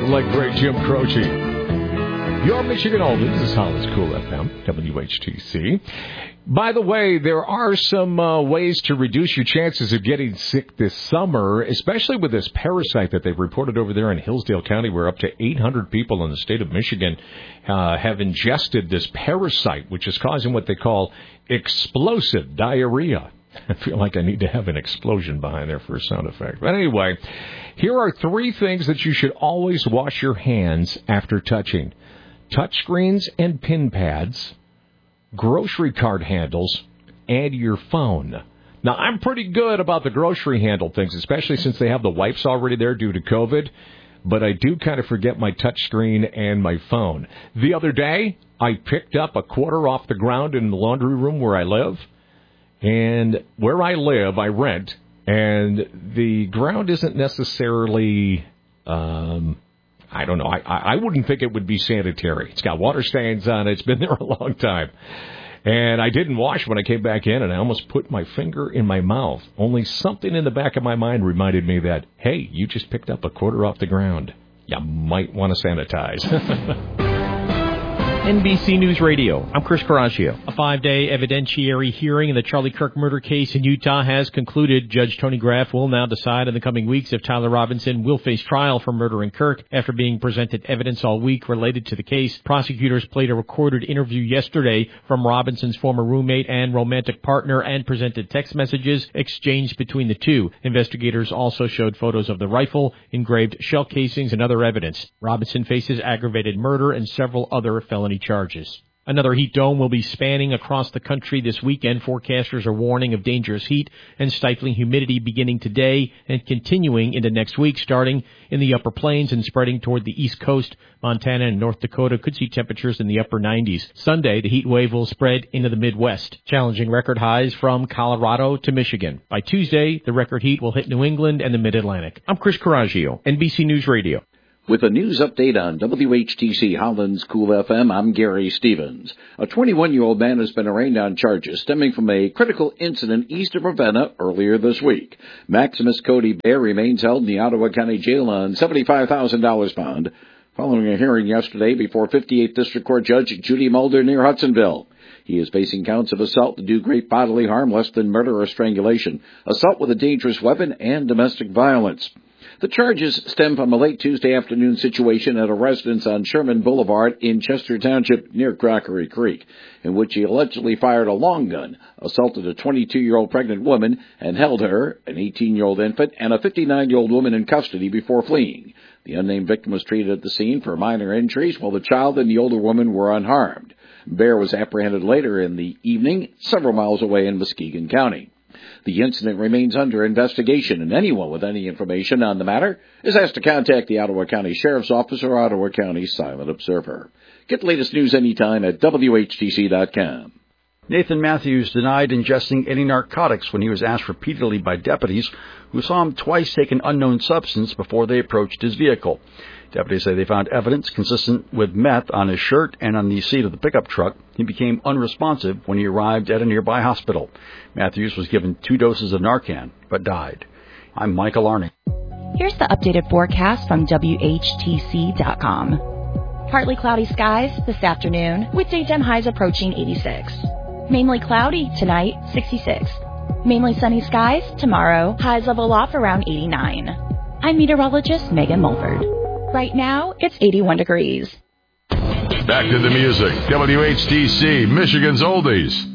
the late great Jim Croce. Your Michigan Oldies. This is Holland's Cool FM, WHTC. By the way, there are some ways to reduce your chances of getting sick this summer, especially with this parasite that they've reported over there in Hillsdale County, where up to 800 people in the state of Michigan have ingested this parasite, which is causing what they call explosive diarrhea. I feel like I need to have an explosion behind there for a sound effect. But anyway, here are 3 things that you should always wash your hands after touching. Touchscreens and pin pads, grocery cart handles, and your phone. Now, I'm pretty good about the grocery handle things, especially since they have the wipes already there due to COVID. But I do kind of forget my touchscreen and my phone. The other day, I picked up a quarter off the ground in the laundry room where I live. And where I live, I rent, and the ground isn't necessarily, I don't know, I wouldn't think it would be sanitary. It's got water stains on it. It's been there a long time. And I didn't wash when I came back in, and I almost put my finger in my mouth. Only something in the back of my mind reminded me that, hey, you just picked up a quarter off the ground. You might want to sanitize. NBC News Radio. I'm Chris Coraggio. A 5-day evidentiary hearing in the Charlie Kirk murder case in Utah has concluded. Judge Tony Graff will now decide in the coming weeks if Tyler Robinson will face trial for murdering Kirk. After being presented evidence all week related to the case, prosecutors played a recorded interview yesterday from Robinson's former roommate and romantic partner and presented text messages exchanged between the two. Investigators also showed photos of the rifle, engraved shell casings, and other evidence. Robinson faces aggravated murder and several other felony charges. Another heat dome will be spanning across the country this weekend. Forecasters are warning of dangerous heat and stifling humidity beginning today and continuing into next week, starting in the upper plains and spreading toward the east coast. Montana and North Dakota could see temperatures in the upper 90s. Sunday, the heat wave will spread into the Midwest, challenging record highs from Colorado to Michigan. By Tuesday, the record heat will hit New England and the Mid-Atlantic. I'm Chris Coraggio, NBC News Radio. With a news update on WHTC Holland's Cool FM, I'm Gary Stevens. A 21-year-old man has been arraigned on charges stemming from a critical incident east of Ravenna earlier this week. Maximus Cody Bear remains held in the Ottawa County Jail on $75,000 bond following a hearing yesterday before 58th District Court Judge Judy Mulder near Hudsonville. He is facing counts of assault to do great bodily harm, less than murder or strangulation, assault with a dangerous weapon, and domestic violence. The charges stem from a late Tuesday afternoon situation at a residence on Sherman Boulevard in Chester Township near Crockery Creek, in which he allegedly fired a long gun, assaulted a 22-year-old pregnant woman, and held her, an 18-year-old infant, and a 59-year-old woman in custody before fleeing. The unnamed victim was treated at the scene for minor injuries, while the child and the older woman were unharmed. Bear was apprehended later in the evening, several miles away in Muskegon County. The incident remains under investigation, and anyone with any information on the matter is asked to contact the Ottawa County Sheriff's Office or Ottawa County Silent Observer. Get the latest news anytime at WHTC.com. Nathan Matthews denied ingesting any narcotics when he was asked repeatedly by deputies who saw him twice take an unknown substance before they approached his vehicle. Deputies say they found evidence consistent with meth on his shirt and on the seat of the pickup truck. He became unresponsive when he arrived at a nearby hospital. Matthews was given 2 doses of Narcan, but died. I'm Michael Arning. Here's the updated forecast from WHTC.com. Partly cloudy skies this afternoon, with daytime highs approaching 86. Mainly cloudy tonight, 66. Mainly sunny skies tomorrow, highs level off around 89. I'm meteorologist Megan Mulford. Right now, it's 81 degrees. Back to the music. WHTC, Michigan's Oldies.